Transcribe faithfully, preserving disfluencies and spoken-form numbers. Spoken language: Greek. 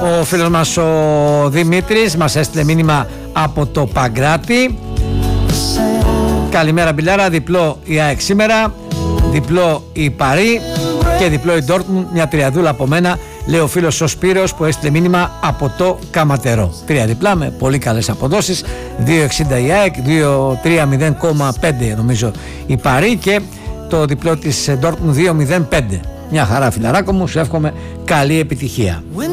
Ο φίλος μας ο Δημήτρης μας έστειλε μήνυμα από το Παγκράτη. Καλημέρα Μπιλάρα, διπλό η ΑΕΚ σήμερα, διπλό η Παρί και διπλό η Ντόρτμουντ, μια τριαδούλα από μένα, λέει ο φίλος ο Σπύρος που έστειλε μήνυμα από το Καματερό. Τρία διπλά με πολύ καλές αποδόσεις, δύο εξήντα η ΑΕΚ, δύο τρία μηδέν κόμμα πέντε νομίζω η Παρί και το διπλό της Ντόρτμουντ δύο μηδέν πέντε. Μια χαρά φιλαράκο μου, σου εύχομαι καλή επιτυχία.